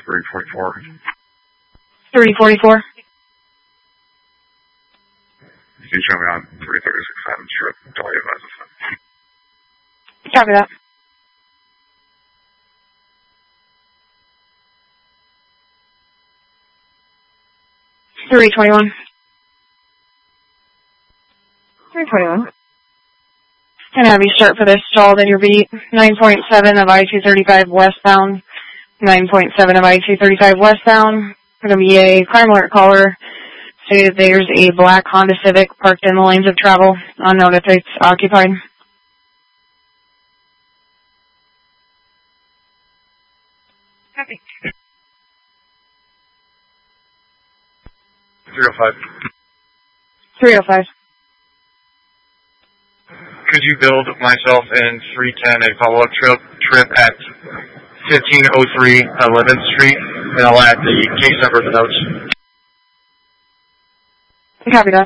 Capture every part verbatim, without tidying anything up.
three forty-four. three forty-four. You can show me on three thirty-six Adams Strip. Don't you advise us. Copy that. three twenty-one. three twenty-one. And have you start for this stalled in your beat. nine point seven of I two thirty-five westbound. nine point seven of I two thirty-five westbound. Going to be a crime alert caller. Say that there's a black Honda Civic parked in the lanes of travel. Unknown if it's occupied. Copy. three oh five. three oh five. Could you build myself in three ten a follow-up trip trip at fifteen oh three eleventh Street, and I'll add the case number of the notes. Copy that.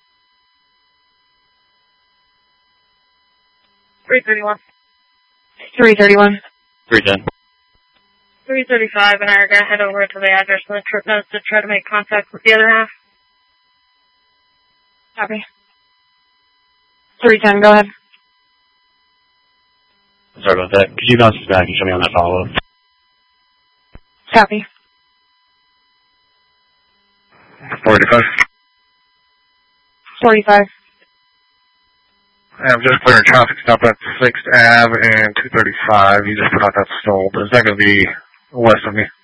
three thirty-one. three thirty-one. three ten. three thirty-five, and I are going to head over to the address of the trip notes to try to make contact with the other half. Copy. three ten, go ahead. Sorry about that. Could you bounce this back and show me on that follow-up? Copy. forty-five. forty-five. I'm just clearing traffic stop at sixth Ave and two thirty-five. You just put out that stalled. Is that going to be west of me?